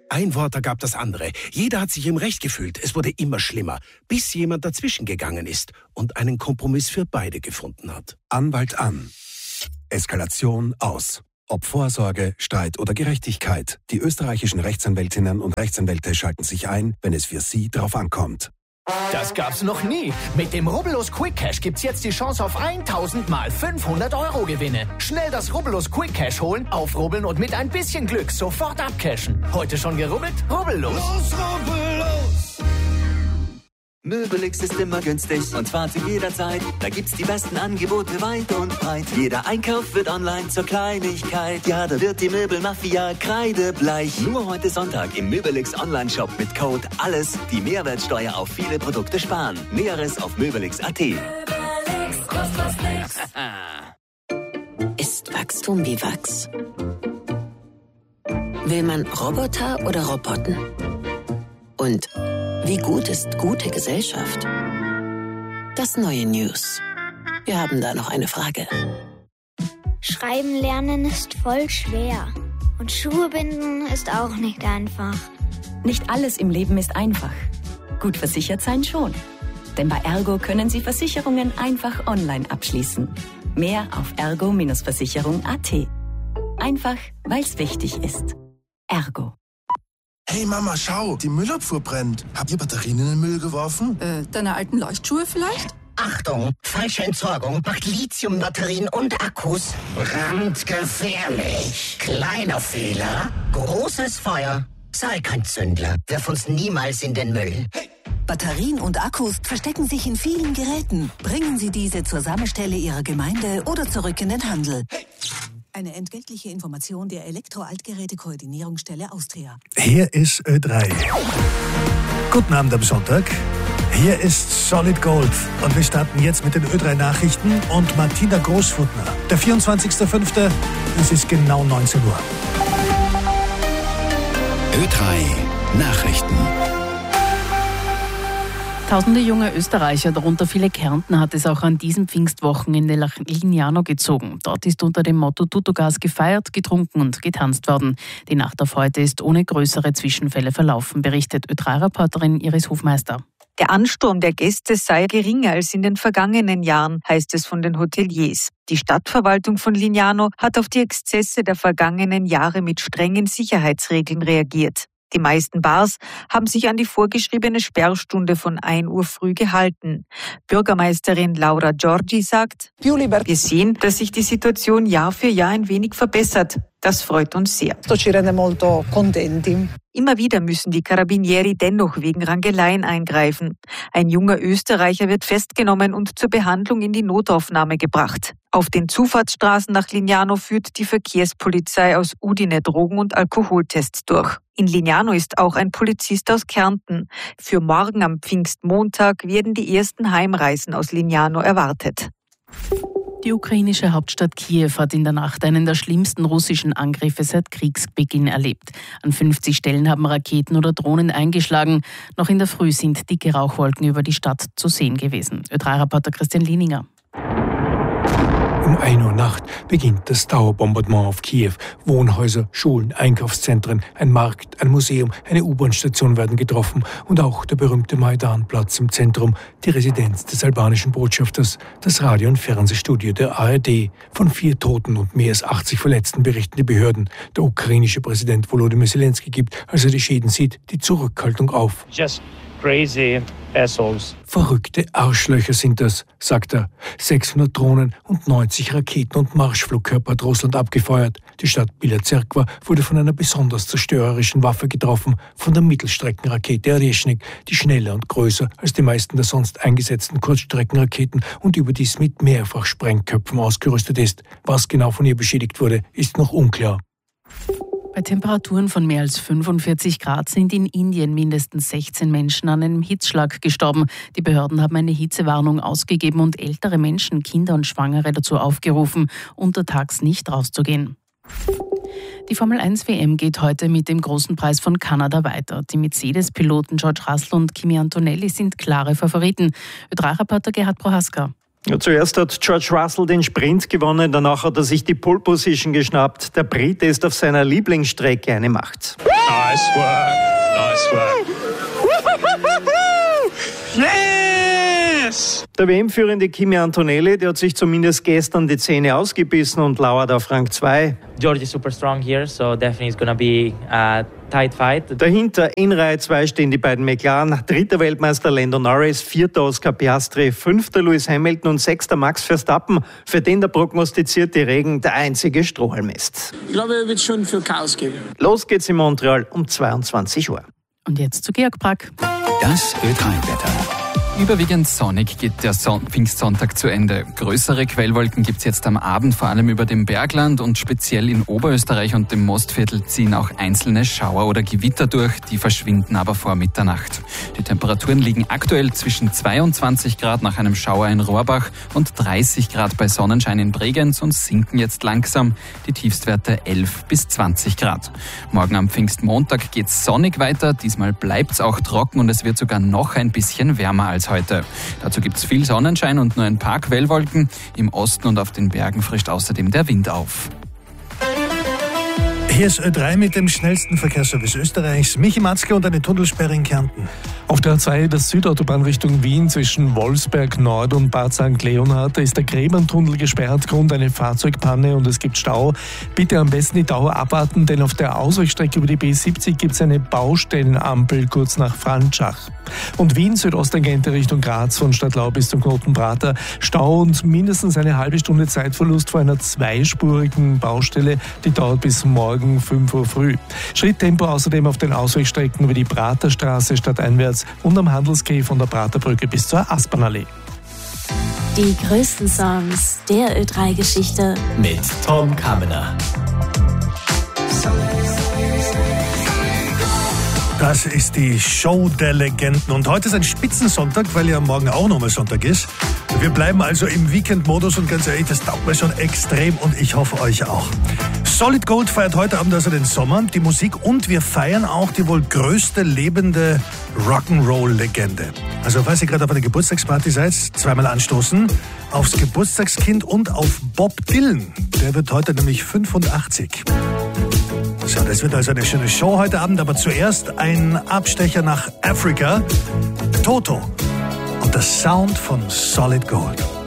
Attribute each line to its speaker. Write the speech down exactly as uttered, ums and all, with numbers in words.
Speaker 1: Ein Wort ergab das andere. Jeder hat sich im Recht gefühlt. Es wurde immer schlimmer, bis jemand dazwischen gegangen ist und einen Kompromiss für beide gefunden hat.
Speaker 2: Anwalt an. Eskalation aus. Ob Vorsorge, Streit oder Gerechtigkeit. Die österreichischen Rechtsanwältinnen und Rechtsanwälte schalten sich ein, wenn es für sie drauf ankommt.
Speaker 3: Das gab's noch nie. Mit dem Rubbellos Quick Cash gibt's jetzt die Chance auf tausend mal fünfhundert Euro Gewinne. Schnell das Rubbellos Quick Cash holen, aufrubbeln und mit ein bisschen Glück sofort abcashen. Heute schon gerubbelt? Rubbellos. Los, Rubbellos!
Speaker 4: Möbelix ist immer günstig und zwar zu jeder Zeit. Da gibt's die besten Angebote weit und breit. Jeder Einkauf wird online zur Kleinigkeit. Ja, da wird die Möbelmafia kreidebleich. Nur heute Sonntag im Möbelix Online-Shop mit Code ALLES die Mehrwertsteuer auf viele Produkte sparen. Näheres auf möbelix punkt at.
Speaker 5: Möbelix, kost was nix. Ist Wachstum wie Wachs? Will man Roboter oder Roboten? Und wie gut ist gute Gesellschaft? Das neue News. Wir haben da noch eine Frage.
Speaker 6: Schreiben lernen ist voll schwer. Und Schuhe binden ist auch nicht einfach.
Speaker 7: Nicht alles im Leben ist einfach. Gut versichert sein schon. Denn bei Ergo können Sie Versicherungen einfach online abschließen. Mehr auf ergo Versicherung punkt at. Einfach, weil es wichtig ist. Ergo.
Speaker 8: Hey Mama, schau, die Müllabfuhr brennt. Habt ihr Batterien in den Müll geworfen?
Speaker 9: Äh, deine alten Leuchtschuhe vielleicht?
Speaker 10: Achtung, falsche Entsorgung macht Lithiumbatterien und Akkus brandgefährlich. Kleiner Fehler, großes Feuer. Sei kein Zündler, wirf uns niemals in den Müll. Hey.
Speaker 5: Batterien und Akkus verstecken sich in vielen Geräten. Bringen Sie diese zur Sammelstelle Ihrer Gemeinde oder zurück in den Handel. Hey. Eine entgeltliche Information der Elektro-Altgeräte-Koordinierungsstelle Austria.
Speaker 11: Hier ist Ö drei. Guten Abend am Sonntag. Hier ist Solid Gold. Und wir starten jetzt mit den Ö drei Nachrichten und Martina Großfurtner. Der vierundzwanzigster fünfter Es ist genau neunzehn Uhr.
Speaker 2: Ö drei Nachrichten.
Speaker 12: Tausende junge Österreicher, darunter viele Kärntner, hat es auch an diesem Pfingstwochenende nach Lignano gezogen. Dort ist unter dem Motto Tuttogas gefeiert, getrunken und getanzt worden. Die Nacht auf heute ist ohne größere Zwischenfälle verlaufen, berichtet Ö drei Reporterin Iris Hofmeister.
Speaker 13: Der Ansturm der Gäste sei geringer als in den vergangenen Jahren, heißt es von den Hoteliers. Die Stadtverwaltung von Lignano hat auf die Exzesse der vergangenen Jahre mit strengen Sicherheitsregeln reagiert. Die meisten Bars haben sich an die vorgeschriebene Sperrstunde von ein Uhr früh gehalten. Bürgermeisterin Laura Giorgi sagt, wir sehen, dass sich die Situation Jahr für Jahr ein wenig verbessert. Das freut uns sehr. Immer wieder müssen die Carabinieri dennoch wegen Rangeleien eingreifen. Ein junger Österreicher wird festgenommen und zur Behandlung in die Notaufnahme gebracht. Auf den Zufahrtsstraßen nach Lignano führt die Verkehrspolizei aus Udine Drogen- und Alkoholtests durch. In Lignano ist auch ein Polizist aus Kärnten. Für morgen am Pfingstmontag werden die ersten Heimreisen aus Lignano erwartet.
Speaker 12: Die ukrainische Hauptstadt Kiew hat in der Nacht einen der schlimmsten russischen Angriffe seit Kriegsbeginn erlebt. An fünfzig Stellen haben Raketen oder Drohnen eingeschlagen. Noch in der Früh sind dicke Rauchwolken über die Stadt zu sehen gewesen. Ö drei Reporter Christian Lieninger.
Speaker 11: Um ein Uhr Nacht beginnt das Dauerbombardement auf Kiew. Wohnhäuser, Schulen, Einkaufszentren, ein Markt, ein Museum, eine U-Bahn-Station werden getroffen und auch der berühmte Maidan-Platz im Zentrum, die Residenz des albanischen Botschafters, das Radio- und Fernsehstudio der A R D. Von vier Toten und mehr als achtzig Verletzten berichten die Behörden. Der ukrainische Präsident Volodymyr Zelensky gibt, als er die Schäden sieht, die Zurückhaltung auf.
Speaker 14: Just crazy assholes.
Speaker 11: Verrückte Arschlöcher sind das, sagt er. sechshundert Drohnen und neunzig Raketen und Marschflugkörper hat Russland abgefeuert. Die Stadt Bila Tserkva wurde von einer besonders zerstörerischen Waffe getroffen, von der Mittelstreckenrakete Oreshnik, die schneller und größer als die meisten der sonst eingesetzten Kurzstreckenraketen und überdies mit mehrfach Sprengköpfen ausgerüstet ist. Was genau von ihr beschädigt wurde, ist noch unklar.
Speaker 12: Bei Temperaturen von mehr als fünfundvierzig Grad sind in Indien mindestens sechzehn Menschen an einem Hitzschlag gestorben. Die Behörden haben eine Hitzewarnung ausgegeben und ältere Menschen, Kinder und Schwangere dazu aufgerufen, untertags nicht rauszugehen. Die Formel eins W M geht heute mit dem großen Preis von Kanada weiter. Die Mercedes-Piloten George Russell und Kimi Antonelli sind klare Favoriten. Ö drei Reporter Gerhard Prohaska.
Speaker 14: Ja, zuerst hat George Russell den Sprint gewonnen, danach hat er sich die Pole Position geschnappt. Der Brite ist auf seiner Lieblingsstrecke eine Macht.
Speaker 15: Nice work. Nice work. Yes!
Speaker 14: Der W M-führende Kimi Antonelli, der hat sich zumindest gestern die Zähne ausgebissen und lauert auf Rang zwei.
Speaker 16: George is super strong here, so definitely it's gonna be a tight fight.
Speaker 14: Dahinter in Reihe zwei stehen die beiden McLaren, dritter Weltmeister Lando Norris, vierter Oscar Piastri, fünfter Lewis Hamilton und sechster Max Verstappen, für den der prognostizierte Regen der einzige Strohhalm ist.
Speaker 17: Ich glaube, er wird schon für Chaos geben.
Speaker 14: Los geht's in Montreal um zweiundzwanzig Uhr.
Speaker 12: Und jetzt zu Georg Brack.
Speaker 18: Das Ö drei Wetter. Überwiegend sonnig geht der Son- Pfingstsonntag zu Ende. Größere Quellwolken gibt's jetzt am Abend, vor allem über dem Bergland, und speziell in Oberösterreich und dem Mostviertel ziehen auch einzelne Schauer oder Gewitter durch, die verschwinden aber vor Mitternacht. Die Temperaturen liegen aktuell zwischen zweiundzwanzig Grad nach einem Schauer in Rohrbach und dreißig Grad bei Sonnenschein in Bregenz und sinken jetzt langsam. Die Tiefstwerte elf bis zwanzig Grad. Morgen am Pfingstmontag geht's sonnig weiter, diesmal bleibt's auch trocken und es wird sogar noch ein bisschen wärmer als heute. Dazu gibt's viel Sonnenschein und nur ein paar Quellwolken. Im Osten und auf den Bergen frischt außerdem der Wind auf.
Speaker 19: Hier ist Ö drei mit dem schnellsten Verkehrsservice Österreichs. Michi Matzke und eine Tunnelsperre in Kärnten.
Speaker 11: Auf der A zwei der Südautobahn Richtung Wien zwischen Wolfsberg Nord und Bad Sankt Leonhard ist der Gräberntunnel gesperrt, Grund eine Fahrzeugpanne und es gibt Stau. Bitte am besten die Dauer abwarten, denn auf der Ausweichstrecke über die B siebzig gibt es eine Baustellenampel kurz nach Franschach. Und Wien Südosttangente Richtung Graz von Stadtlau bis zum Knoten Prater. Stau und mindestens eine halbe Stunde Zeitverlust vor einer zweispurigen Baustelle, die dauert bis morgen fünf Uhr früh. Schritttempo außerdem auf den Ausweichstrecken über die Praterstraße stadteinwärts und am Handelsquai von der Praterbrücke bis zur Aspernallee.
Speaker 20: Die größten Songs der Ö drei Geschichte
Speaker 3: mit Tom Kammener.
Speaker 19: Das ist die Show der Legenden. Und heute ist ein Spitzensonntag, weil ja morgen auch nochmal Sonntag ist. Wir bleiben also im Weekend-Modus und ganz ehrlich, das taugt mir schon extrem und ich hoffe euch auch. Solid Gold feiert heute Abend also den Sommer, die Musik und wir feiern auch die wohl größte lebende Rock'n'Roll-Legende. Also falls ihr gerade auf einer Geburtstagsparty seid, zweimal anstoßen aufs Geburtstagskind und auf Bob Dylan. Der wird heute nämlich fünfundachtzig. So, das wird also eine schöne Show heute Abend, aber zuerst ein Abstecher nach Afrika. Toto und der Sound von Solid Gold.